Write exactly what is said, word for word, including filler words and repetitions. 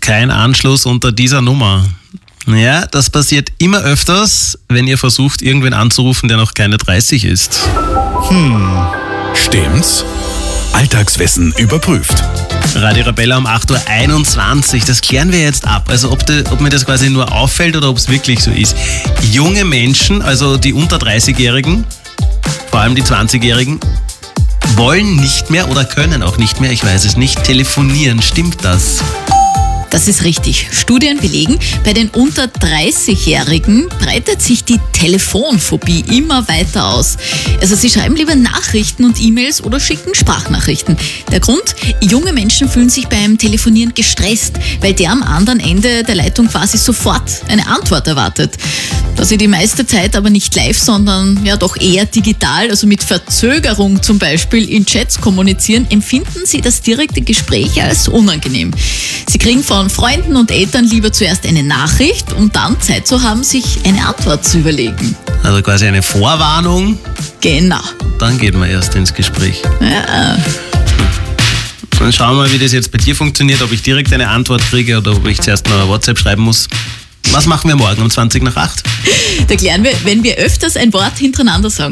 kein Anschluss unter dieser Nummer. Ja, das passiert immer öfters, wenn ihr versucht, irgendwen anzurufen, der noch keine dreißig ist. Hm, stimmt's? Alltagswissen überprüft. Radio Arabella um acht Uhr einundzwanzig, das klären wir jetzt ab. Also ob, de, ob mir das quasi nur auffällt oder ob es wirklich so ist. Junge Menschen, also die unter dreißigjährigen, vor allem die zwanzigjährigen, wollen nicht mehr oder können auch nicht mehr, ich weiß es nicht, telefonieren. Stimmt das? Das ist richtig. Studien belegen, bei den unter dreißigjährigen breitet sich die Telefonphobie immer weiter aus. Also sie schreiben lieber Nachrichten und E-Mails oder schicken Sprachnachrichten. Der Grund? Junge Menschen fühlen sich beim Telefonieren gestresst, weil der am anderen Ende der Leitung quasi sofort eine Antwort erwartet. Da sie die meiste Zeit aber nicht live, sondern ja doch eher digital, also mit Verzögerung zum Beispiel in Chats kommunizieren, empfinden sie das direkte Gespräch als unangenehm. Sie kriegen von Freunden und Eltern lieber zuerst eine Nachricht, um dann Zeit zu haben, sich eine Antwort zu überlegen. Also quasi eine Vorwarnung. Genau. Dann geht man erst ins Gespräch. Ja. Dann schauen wir mal, wie das jetzt bei dir funktioniert, ob ich direkt eine Antwort kriege oder ob ich zuerst noch eine WhatsApp schreiben muss. Was machen wir morgen um zwanzig nach acht? Da klären wir, wenn wir öfters ein Wort hintereinander sagen.